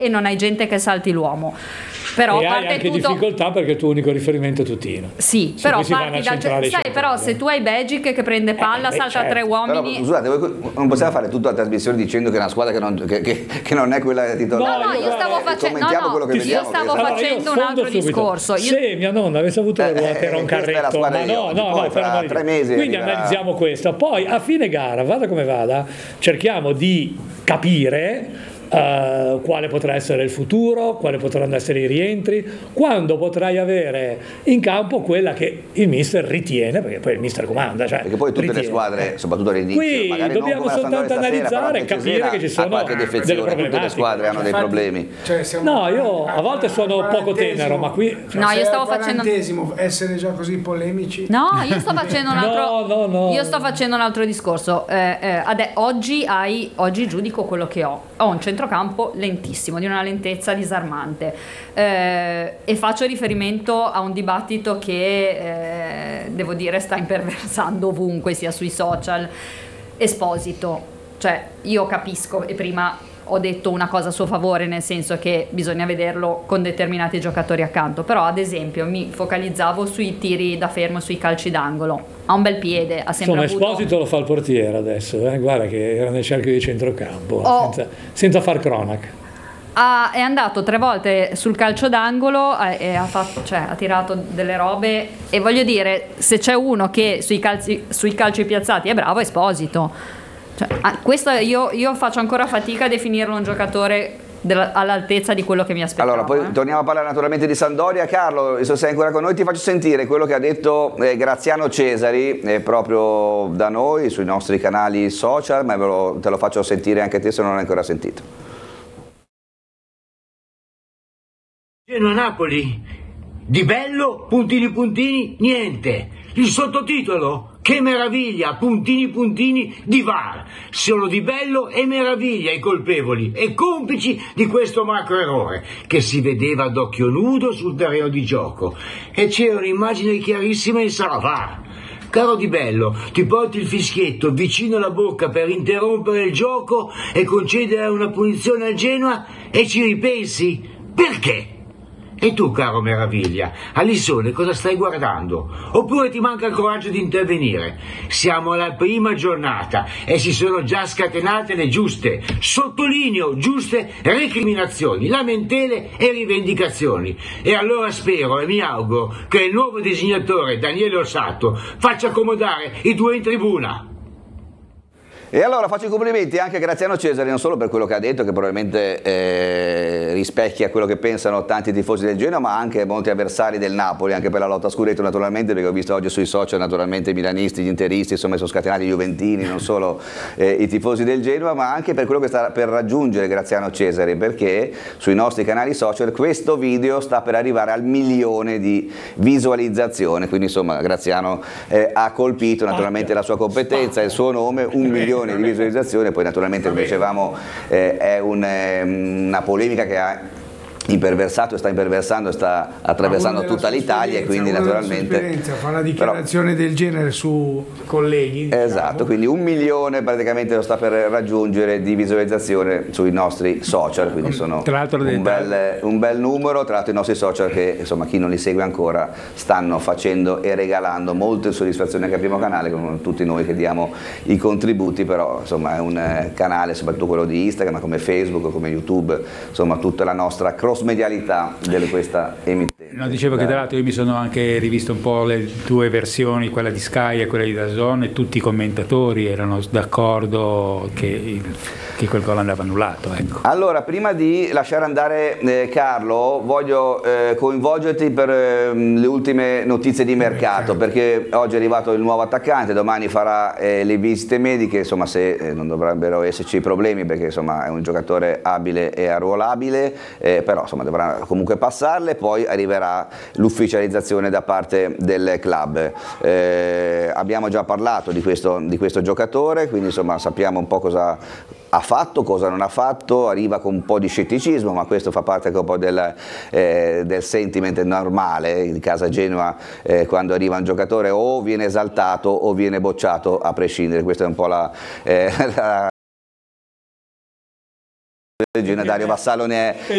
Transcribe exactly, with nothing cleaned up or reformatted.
e non hai gente che salti l'uomo. Però e parte hai anche tutto... difficoltà perché il tuo unico riferimento è Tutino. Sì, su però parti dal... sai, però se tu hai Begic che prende palla, eh, beh, salta certo. tre uomini. Però, scusate, voi non possiamo fare tutta la trasmissione dicendo che è una squadra che non, che, che, che non è quella titolare. No, no, io stavo facendo no, no, quello che io vediamo, stavo allora, facendo un altro subito. discorso. Io... Se mia nonna avesse avuto le ruote, eh, era un carretto, ma no, no, no, fra tre mesi quindi arriverà... analizziamo questo. Poi a fine gara, vada come vada, cerchiamo di capire Uh, quale potrà essere il futuro, quali potranno essere i rientri, quando potrai avere in campo quella che il mister ritiene, perché poi il mister comanda, cioè perché poi tutte ritiene. le squadre, soprattutto all'inizio, qui magari dobbiamo non soltanto analizzare e capire che ci sono delle problematiche. Tutte le squadre hanno dei problemi. Cioè, no, io a volte sono poco tenero, ma qui cioè, no, io stavo facendo essere già così polemici. No, io sto facendo un altro no, no, no. Io sto facendo un altro discorso. Eh, eh, adè, oggi hai oggi giudico quello che ho. Ho un centrocampo lentissimo, di una lentezza disarmante, eh, e faccio riferimento a un dibattito che eh, devo dire sta imperversando ovunque, sia sui social. Esposito, cioè io capisco, e prima ho detto una cosa a suo favore, nel senso che bisogna vederlo con determinati giocatori accanto, però ad esempio mi focalizzavo sui tiri da fermo, sui calci d'angolo. Ha un bel piede, ha sempre Insomma, avuto... Esposito lo fa il portiere adesso, eh? Guarda che era nel cerchio di centrocampo, oh. senza, senza far cronaca. Ha, è andato tre volte sul calcio d'angolo e, e ha, fatto, cioè, ha tirato delle robe, e voglio dire, se c'è uno che sui calci, sui calci piazzati è bravo, è Esposito. Cioè, questo io, io faccio ancora fatica a definirlo un giocatore della, all'altezza di quello che mi aspettavo. Allora, poi eh. torniamo a parlare naturalmente di Sampdoria. Carlo, se sei ancora con noi, ti faccio sentire quello che ha detto eh, Graziano Cesari eh, proprio da noi sui nostri canali social, ma ve lo, te lo faccio sentire anche te se non l'hai ancora sentito. Genoa-Napoli, di bello, puntini puntini, niente. Il sottotitolo, che meraviglia, puntini puntini di V A R. Solo di bello e meraviglia i colpevoli e complici di questo macro errore che si vedeva ad occhio nudo sul terreno di gioco, e c'erano immagini chiarissime in sala V A R. Caro Di Bello, ti porti il fischietto vicino alla bocca per interrompere il gioco e concedere una punizione al Genoa e ci ripensi? Perché? E tu, caro Meraviglia, a Lissone cosa stai guardando? Oppure ti manca il coraggio di intervenire? Siamo alla prima giornata e si sono già scatenate le giuste, sottolineo, giuste recriminazioni, lamentele e rivendicazioni. E allora spero e mi auguro che il nuovo disegnatore Daniele Ossato faccia accomodare i due in tribuna. E allora faccio i complimenti anche a Graziano Cesari, non solo per quello che ha detto, che probabilmente eh, rispecchia quello che pensano tanti tifosi del Genoa, ma anche molti avversari del Napoli, anche per la lotta a scudetto naturalmente, perché ho visto oggi sui social naturalmente i milanisti, gli interisti, insomma sono scatenati i juventini, non solo eh, i tifosi del Genoa, ma anche per quello che sta per raggiungere Graziano Cesari, perché sui nostri canali social questo video sta per arrivare al milione di visualizzazione, quindi insomma Graziano eh, ha colpito naturalmente la sua competenza, il suo nome, un milione di visualizzazione. Poi naturalmente come dicevamo eh, è un, eh, una polemica che ha imperversato e sta imperversando e sta attraversando tutta l'Italia, e quindi naturalmente fa una dichiarazione però, del genere su colleghi, diciamo. Esatto, quindi un milione praticamente lo sta per raggiungere di visualizzazione sui nostri social, quindi sono tra l'altro un, bel, un bel numero. Tra l'altro i nostri social, che insomma chi non li segue ancora, stanno facendo e regalando molte soddisfazioni anche al primo canale, con tutti noi che diamo i contributi, però insomma è un canale, soprattutto quello di Instagram, come Facebook, come YouTube, insomma tutta la nostra cross medialità di questa emittente. No, dicevo che tra l'altro io mi sono anche rivisto un po' le due versioni, quella di Sky e quella di D A Z N, e tutti i commentatori erano d'accordo che, il, che quel gol andava annullato. Ecco. Allora, prima di lasciare andare eh, Carlo, voglio eh, coinvolgerti per eh, le ultime notizie di mercato, perché oggi è arrivato il nuovo attaccante, domani farà eh, le visite mediche, insomma se eh, non dovrebbero esserci problemi, perché insomma è un giocatore abile e arruolabile, eh, però insomma dovrà comunque passarle, poi arriverà l'ufficializzazione da parte del club. Eh, abbiamo già parlato di questo, di questo giocatore, quindi insomma sappiamo un po' cosa ha fatto, cosa non ha fatto, arriva con un po' di scetticismo, ma questo fa parte anche un po' del, eh, del sentiment normale in casa Genoa, eh, quando arriva un giocatore o viene esaltato o viene bocciato a prescindere. Questa è un po' la, eh, la Dario Vassallo ne è